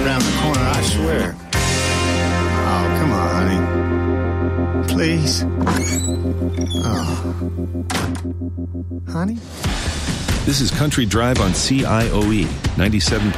around the corner, I swear. Oh, come on, honey. Please. Oh. Honey? This is Country Drive on CIOE 97.